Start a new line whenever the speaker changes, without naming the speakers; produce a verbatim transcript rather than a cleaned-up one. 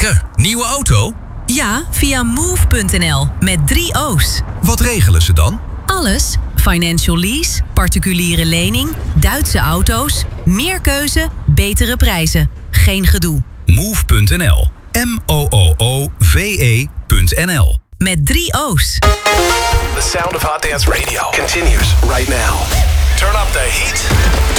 Lekker. Nieuwe auto?
Ja, via move punt n l met drie O's.
Wat regelen ze dan?
Alles. Financial lease, particuliere lening, Duitse auto's, meer keuze, betere prijzen. Geen gedoe.
move punt n l. M O O O V E punt n l.
Met drie O's.
The sound of Hot Dance Radio continues right now. Turn up the heat.